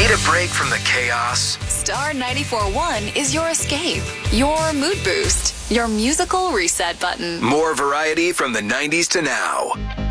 Need a break from the chaos? Star 94.1 is your escape, your mood boost, your musical reset button. More variety from the 90s to now.